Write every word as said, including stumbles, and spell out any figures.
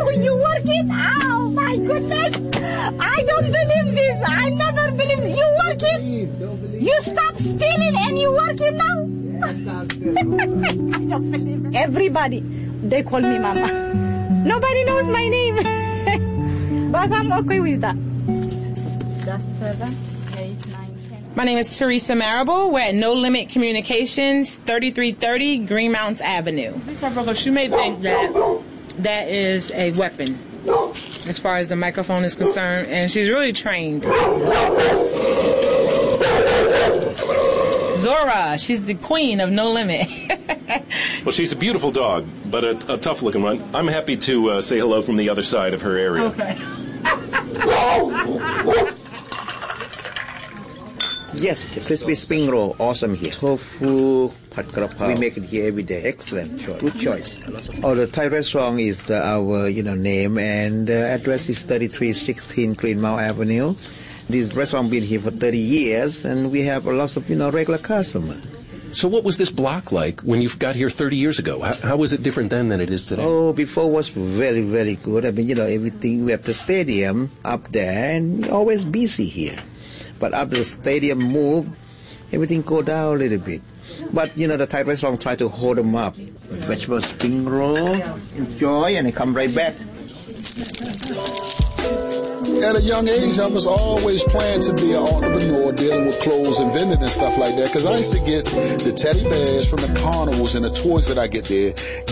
Oh, you working? Oh, my goodness. I don't believe this. I never believe this. You working? You stop stealing and you working now? I don't believe it. Everybody, they call me Mama. Nobody knows my name. But I'm okay with that. That's seven, eight, nine, ten. My name is Teresa Marable. We're at No Limit Communications, thirty-three thirty Greenmount Avenue. She may think that that is a weapon as far as the microphone is concerned, and she's really trained. Zora, she's the queen of No Limit. Well, she's a beautiful dog, but a, a tough-looking one. I'm happy to uh, say hello from the other side of her area. Okay. Yes, the crispy spring roll, awesome here. Tofu, pat krapao. We make it here every day. Excellent choice. Good choice. Oh, the Thai restaurant is uh, our, you know, name, and the address is thirty-three sixteen Greenmount Avenue. This restaurant been here for thirty years, and we have a lot of, you know, regular customers. So what was this block like when you got here thirty years ago? How, how was it different then than it is today? Oh, before was very, very good. I mean, you know, everything, we have the stadium up there, and always busy here. But after the stadium moved, everything go down a little bit. But, you know, the Thai restaurant try to hold them up. Vegetable spring roll, enjoy, and they come right back. At a young age, I was always planning to be an entrepreneur dealing with clothes and vending and stuff like that, because I used to get the teddy bears from the carnivals and the toys that I get there,